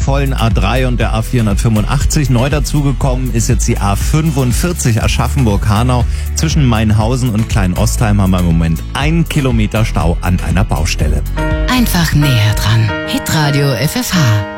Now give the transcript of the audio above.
vollen A3 und der A485. Neu dazugekommen ist jetzt die A45 Aschaffenburg-Hanau. Zwischen Mainhausen und Kleinostheim haben wir im Moment 1 Kilometer Stau an einer Baustelle. Einfach näher dran. Hitradio FFH.